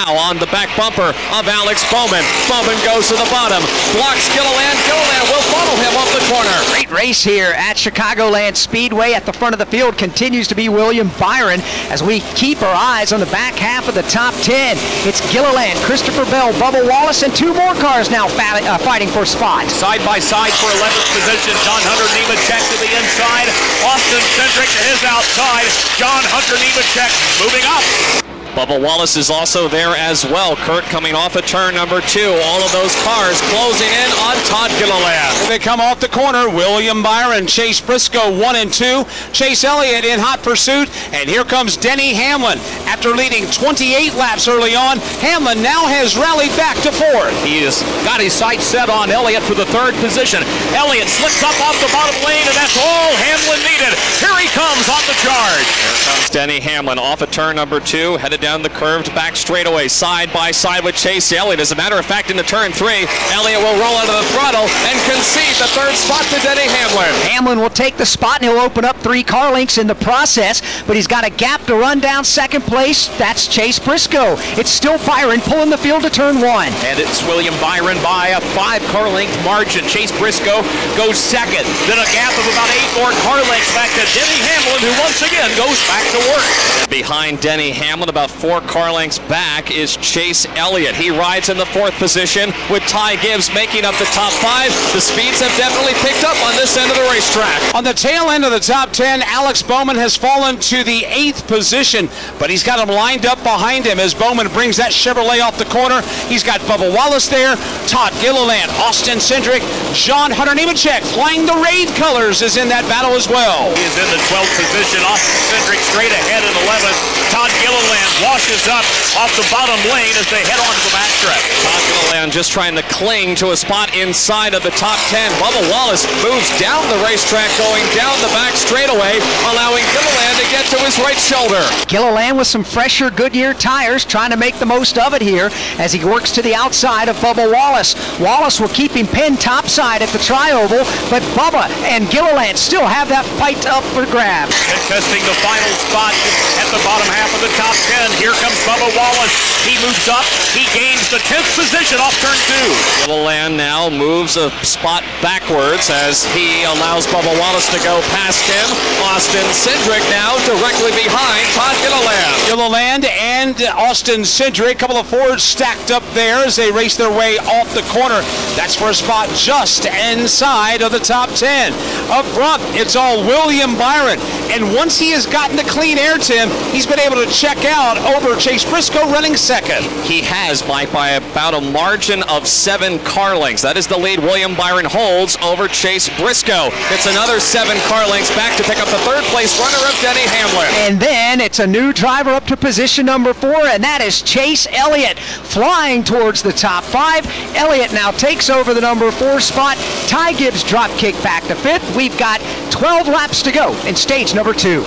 now on the back bumper of Alex Bowman. Bowman goes to the bottom, blocks Gilliland. Gilliland will follow him off the corner. Great race here at Chicagoland Speedway. At the front of the field continues to be William Byron as we keep our eyes on the back half of the top 10. It's Gilliland, Christopher Bell, Bubba Wallace, and two more cars now fighting for spots. Side by side for 11th position, John Hunter Nemechek to the inside, Austin Cindric to his outside, John Hunter Nemechek moving up. Bubba Wallace is also there as well. Kurt coming off of turn number 2. All of those cars closing in on Todd Gilliland. They come off the corner. William Byron, Chase Briscoe 1 and 2. Chase Elliott in hot pursuit. And here comes Denny Hamlin. After leading 28 laps early on, Hamlin now has rallied back to 4th. He has got his sights set on Elliott for the 3rd position. Elliott slips up off the bottom lane, and that's all Hamlin needed. Here he comes on the charge. Here comes Denny Hamlin off of turn number 2, headed down the curved back straightaway, side by side with Chase Elliott. As a matter of fact, into turn 3, Elliott will roll out of the throttle and concede the 3rd spot to Denny Hamlin. Hamlin will take the spot and he'll open up 3 car lengths in the process, but he's got a gap to run down 2nd place. That's Chase Briscoe. It's still Byron pulling the field to turn 1. And it's William Byron by a 5-car length margin. Chase Briscoe goes 2nd. Then a gap of about 8 more car lengths back to Denny Hamlin, who once again goes back to work. Behind Denny Hamlin, about 4 car lengths back, is Chase Elliott. He rides in the 4th position with Ty Gibbs making up the top 5. The speeds have definitely picked up on this end of the racetrack. On the tail end of the top 10, Alex Bowman has fallen to the 8th position, but he's got him lined up behind him as Bowman brings that Chevrolet off the corner. He's got Bubba Wallace there, Todd Gilliland, Austin Cindric, John Hunter Nemechek flying the Raid colors is in that battle as well. He is in the 12th position. Austin Cindric straight ahead in 11th. Todd Gilliland washes up off the bottom lane as they head onto the backstretch. Todd Gilliland just trying to cling to a spot inside of the top 10. Bubba Wallace moves down the racetrack, going down the back straightaway, allowing Gilliland to get to his right shoulder. Gilliland with some fresher Goodyear tires trying to make the most of it here as he works to the outside of Bubba Wallace. Wallace will keep him pinned topside at the tri-oval, but Bubba and Gilliland still have that fight up for grabs. Contesting the final spot at the bottom half of the top 10. Here comes Bubba Wallace. He moves up. He gains the 10th position off turn 2. Gilliland now moves a spot backwards as he allows Bubba Wallace to go past him. Austin Cindric now directly behind Todd Gilliland. Gilliland and Austin Cindric, a couple of Fords stacked up there as they race their way off the corner. That's for a spot just inside of the top 10. Up front, it's all William Byron. And once he has gotten the clean air, Tim, he's been able to check out over Chase Briscoe running 2nd. He has, Mike, by about a margin of 7 car lengths. That is the lead William Byron holds over Chase Briscoe. It's another 7 car lengths back to pick up the 3rd place runner-up Denny Hamlin. And then it's a new driver up to position number 4, and that is Chase Elliott flying towards the top 5. Elliott now takes over the number 4 spot. Ty Gibbs drop kick back to 5th. We've got 12 laps to go in stage number 2.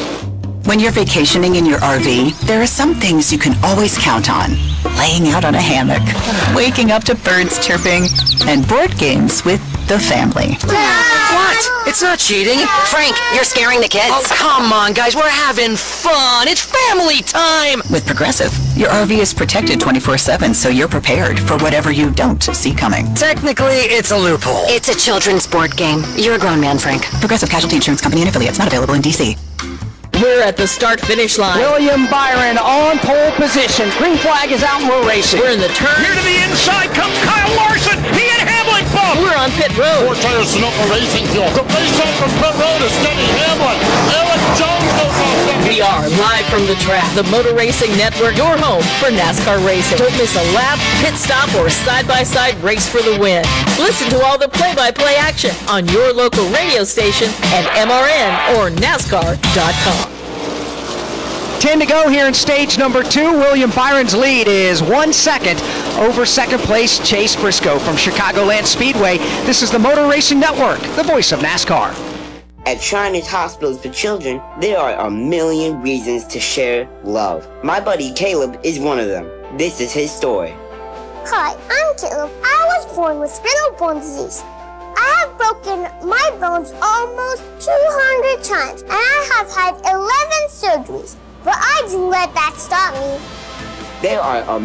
When you're vacationing in your RV, there are some things you can always count on. Laying out on a hammock, waking up to birds chirping, and board games with the family. What? It's not cheating. Frank, you're scaring the kids. Oh, come on, guys. We're having fun. It's family time. With Progressive, your RV is protected 24/7, so you're prepared for whatever you don't see coming. Technically, it's a loophole. It's a children's board game. You're a grown man, Frank. Progressive Casualty Insurance Company and affiliates, not available in D.C. We're at the start-finish line. William Byron on pole position. Green flag is out and we're racing. We're in the turn. Here to the inside comes Kyle Larson. He and Hamlin bump. We're on pit road. 4 tires to Sonoma Racing Fuel. The race out from pit road is Denny Hamlin. Eric Jones goes off. We are live from the track. The Motor Racing Network, your home for NASCAR racing. Don't miss a lap, pit stop, or side-by-side race for the win. Listen to all the play-by-play action on your local radio station and MRN or NASCAR.com. 10 to go here in stage number 2. William Byron's lead is 1 second over 2nd place Chase Briscoe from Chicagoland Speedway. This is the Motor Racing Network, the voice of NASCAR. At Shriners Hospitals for Children, there are a million reasons to share love. My buddy Caleb is one of them. This is his story. Hi, I'm Caleb. I was born with spinal bone disease. I have broken my bones almost 200 times, and I have had 11 surgeries. But I didn't let that stop me. There are a